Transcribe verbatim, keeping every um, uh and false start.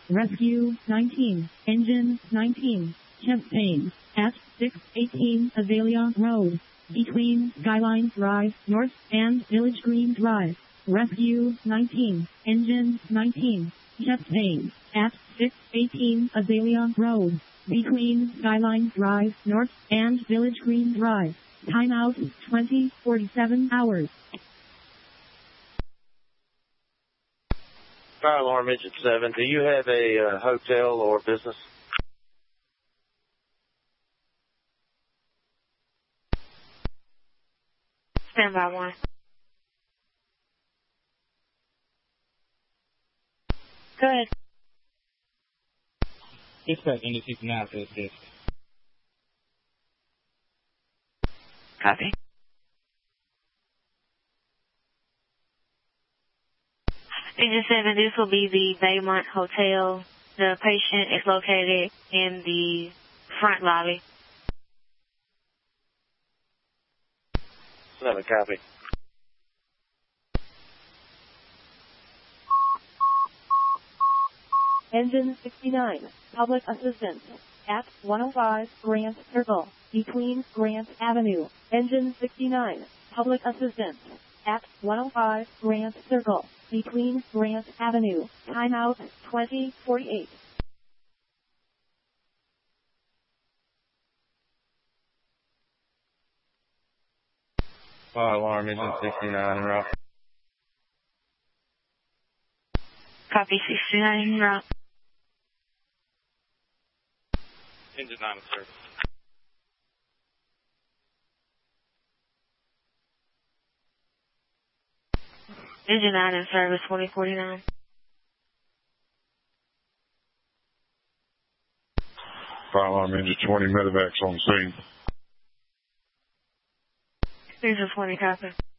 Rescue nineteen, Engine nineteen, Champaign, at six eighteen Azalea Road, between Skyline Drive North and Village Green Drive. Rescue nineteen, Engine nineteen, Champaign, at six eighteen Azalea Road, between Skyline Drive North and Village Green Drive. Timeout twenty forty-seven hours. Fire alarm engine seven, do you have a uh, hotel or business? Stand by one. Go ahead. Dispatch Engine sixty-nine to assist. Copy. Engine seven, this will be the Baymont Hotel. The patient is located in the front lobby. Seven, copy. Engine sixty-nine, public assistance, at one oh five Grant Circle, between Grant Avenue. Engine sixty-nine, public assistance, at one oh five Grant Circle, between Grant Avenue. Timeout twenty forty-eight. Fire alarm engine sixty-nine, route. Copy sixty-nine, route. Engine nine in service. Engine nine in service, twenty forty-nine. Fire alarm engine twenty, medevacs on scene. Engine twenty, copy.